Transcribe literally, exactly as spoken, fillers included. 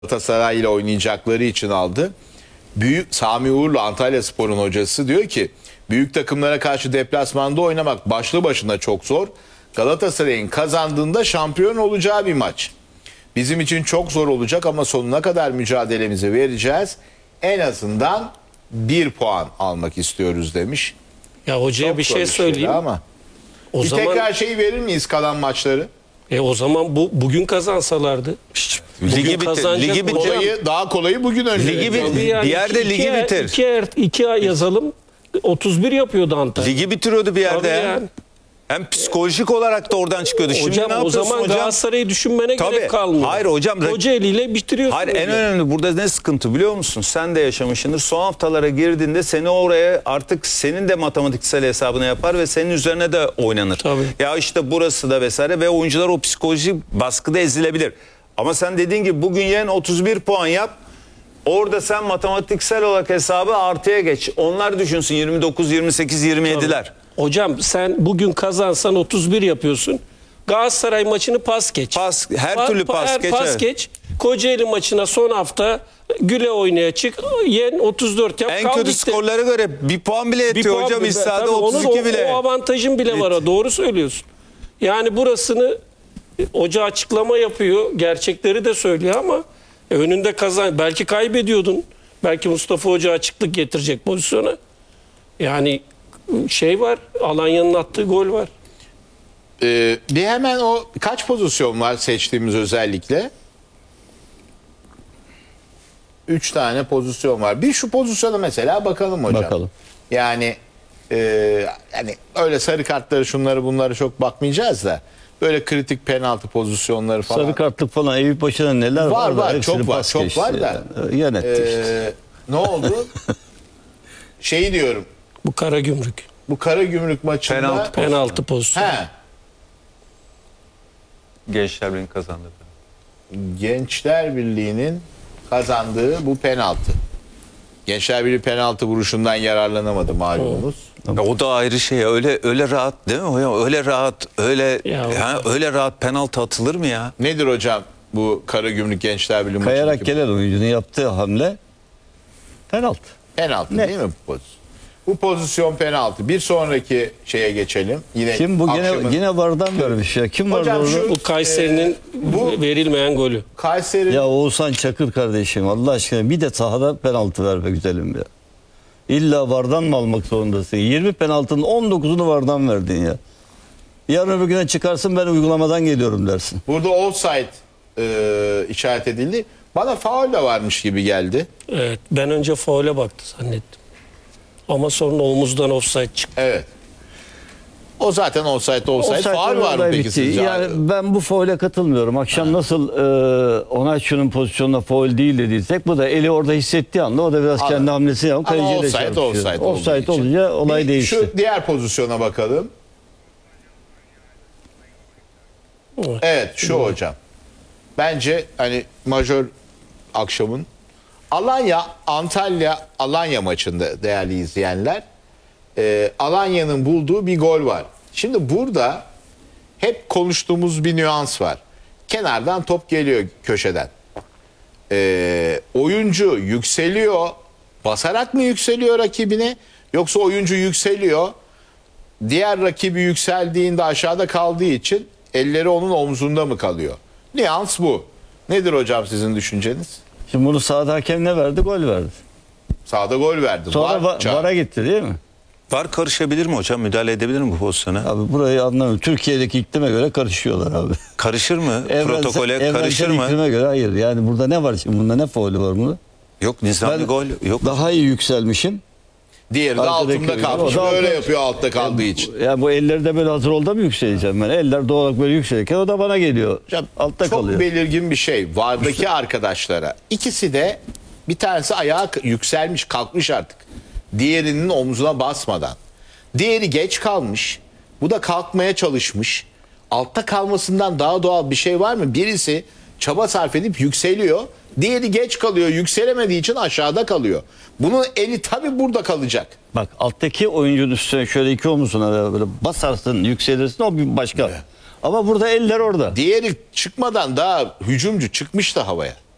Galatasaray ile oynayacakları için aldı. Büyük Sami Uğurlu, Antalyaspor'un hocası, diyor ki büyük takımlara karşı deplasmanda oynamak başlı başına çok zor. Galatasaray'ın kazandığında şampiyon olacağı bir maç. Bizim için çok zor olacak ama sonuna kadar mücadelemizi vereceğiz. En azından bir puan almak istiyoruz demiş. Ya hocaya Çok bir zor şey söyleyeyim. ama. O bir zaman tekrar şeyi verir miyiz, kalan maçları? e o zaman bu bugün kazansalardı. Ligi Bugün bitir, kazanacak ligi bitir. hocam. Kolayı, daha kolayı bugün önce. Ligi bitir. Tabii yani Bir yerde iki- ligi iki ay- bitir. iki ay, iki ay yazalım. otuz bir yapıyordu Antalya. Ligi bitiriyordu bir yerde Tabii ya. yani. Hem psikolojik olarak da oradan çıkıyordu. Şimdi Hocam ne o yapıyorsun zaman hocam? Galatasaray'ı düşünmene Tabii. gerek kalmıyor. Hayır hocam. Kocaeli ile bitiriyorsun. Hayır, en hocam. önemli burada ne sıkıntı biliyor musun? Sen de yaşamışsındır. Son haftalara girdiğinde seni oraya artık senin de matematiksel hesabını yapar ve senin üzerine de oynanır. Tabii. Ya işte burası da vesaire ve oyuncular o psikolojik baskıda ezilebilir. Ama sen dediğin gibi bugün yen otuz bir puan yap. Orada sen matematiksel olarak hesabı artıya geç. Onlar düşünsün yirmi dokuz, yirmi sekiz, yirmi yediler. Hocam sen bugün kazansan otuz bir yapıyorsun. Galatasaray maçını pas geç. Pas, her türlü pas her geç, Pas evet. geç. Kocaeli maçına son hafta güle oynaya çık. Yen otuz dört yap. En kal kötü bitti. skorlara göre bir puan bile Bir yetiyor puan hocam. bile- İstihada tabii onun otuz iki o, bile. O avantajın bile var. ha, Doğru söylüyorsun. Yani burasını e, hoca açıklama yapıyor. Gerçekleri de söylüyor ama e, önünde kazan. Belki kaybediyordun. Belki Mustafa Hoca açıklık getirecek pozisyona. Yani şey var. Alanya'nın attığı gol var. Ee, bir hemen o kaç pozisyon var seçtiğimiz özellikle? Üç tane pozisyon var. Bir şu pozisyona mesela bakalım hocam. Bakalım. Yani e, yani öyle sarı kartları şunları bunları çok bakmayacağız da böyle kritik penaltı pozisyonları falan. Sarı kartlık falan Eyüp Başı'na neler var, Var, da var, hepsini çok var, pas çok geçti var da. yani. Yönetti işte. Ee, ne oldu? Şeyi diyorum. Bu Karagümrük. Bu Karagümrük maçında Penaltı. Penaltı pozisyonu. He, Gençler Birliği kazandı. Gençler Birliği'nin kazandığı bu penaltı. Gençler Birliği penaltı vuruşundan yararlanamadı malumunuz. Ya o da ayrı şey. Öyle öyle rahat değil mi hocam? Öyle rahat, öyle Ya ya, öyle rahat penaltı atılır mı ya? Nedir hocam bu Karagümrük Gençler Birliği Kayarak maçındaki gelen oyuncunun yaptığı hamle penaltı. penaltı Ne? değil mi bu pozisyon? Bu pozisyon penaltı. Bir sonraki şeye geçelim. Yine Kim bu yine akşamın- yine vardan vermiş ya. Kim vardı Hocam orada? şu- Bu Kayseri'nin Ee, bu- verilmeyen golü. Kayseri Ya Oğuzhan Çakır kardeşim Allah aşkına bir de sahada penaltı ver be güzelim ya. İlla vardan mı almak zorundasın? yirmi penaltının on dokuzunu vardan verdin ya. Yarın öbür güne çıkarsın ben uygulamadan geliyorum dersin. burada offside e, işaret edildi. Bana faul de varmış gibi geldi. Evet, ben önce faule baktı zannettim. Ama sonra omuzdan offside çıktı. Evet. O zaten offside olsaydı Offside faul var mı olay peki bitti. sizce? Yani ben bu faule katılmıyorum. Akşam nasıl e, Onaçu'nun pozisyonuna faul değil dediysek bu da eli orada hissettiği anda o da biraz Anladım. kendi hamlesi yapıp Ama kaleciyle offside, çarpışıyor. offside olduğu Offside için. olunca olay Bir değişti. Şu diğer pozisyona bakalım. Evet. Evet şu hocam. Bence hani majör akşamın Alanya Antalya Alanya maçında değerli izleyenler e, Alanya'nın bulduğu bir gol var. Şimdi burada hep konuştuğumuz bir nüans var. Kenardan top geliyor köşeden. E, oyuncu yükseliyor. Basarak mı yükseliyor rakibine? Yoksa oyuncu yükseliyor. Diğer rakibi yükseldiğinde aşağıda kaldığı için elleri onun omzunda mı kalıyor? Nüans bu. Nedir hocam sizin düşünceniz? Şimdi bunu sahada hakem ne verdi? Gol verdi. Sağda gol verdi. Sonra Var, va- çağır. VAR'a gitti değil mi? Var karışabilir mi hocam? Müdahale edebilir mi bu pozisyona? Abi burayı anlamıyorum. Türkiye'deki iklime göre karışıyorlar abi. Karışır mı? Protokole evrensel karışır mı? iklime göre hayır. Yani burada ne var şimdi? Bunda ne faulü var burada? Yok nizami Ben gol yok. daha iyi yükselmişim. Diğeri de Arkadaki altında oyuncu, kalmış. o da Böyle altta- yapıyor altta kaldığı için. Ya bu elleri de böyle hazır olda mı yükseleceğim ben? Eller doğal olarak böyle yükselirken o da bana geliyor. Hocam, Altta çok kalıyor. belirgin bir şey. Vardaki arkadaşlara. İkisi de bir tanesi ayağa k- yükselmiş kalkmış artık. Diğerinin omzuna basmadan. Diğeri geç kalmış. Bu da kalkmaya çalışmış. Altta kalmasından daha doğal bir şey var mı? Birisi çaba sarf edip yükseliyor. Diğeri geç kalıyor. Yükselemediği için aşağıda kalıyor. Bunun eli tabii burada kalacak. Bak alttaki oyuncunun üstüne şöyle iki omuzuna böyle basarsın, yükselirsin o bir başka. Ama burada eller orada. Diğeri çıkmadan daha hücumcu çıkmış da havaya.